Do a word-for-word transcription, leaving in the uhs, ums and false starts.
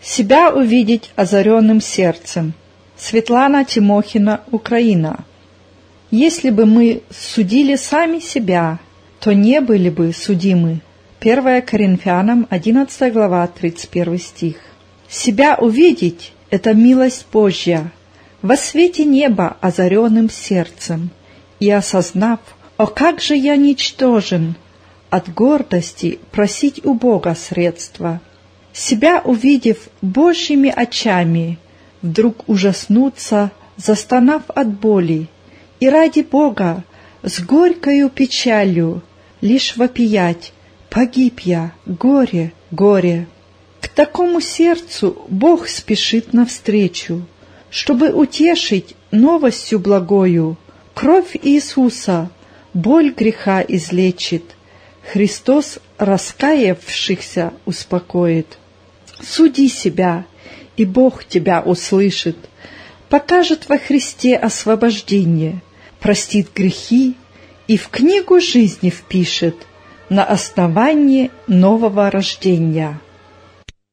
Себя увидеть озаренным сердцем. Светлана Тимохина, Украина. Если бы мы судили сами себя, то не были бы судимы. первое Коринфянам, одиннадцатая глава, тридцать первый стих. Себя увидеть — это милость Божья, во свете неба озаренным сердцем, и осознав, о, как же я ничтожен, от гордости просить у Бога средства. Себя увидев Божьими очами, вдруг ужаснуться, застонав от боли, и ради Бога с горькою печалью лишь вопиять: погиб я, горе, горе. К такому сердцу Бог спешит навстречу, чтобы утешить новостью благою. Кровь Иисуса боль греха излечит, Христос раскаявшихся успокоит. Суди себя, и Бог тебя услышит, покажет во Христе освобождение, простит грехи и в книгу жизни впишет на основании нового рождения.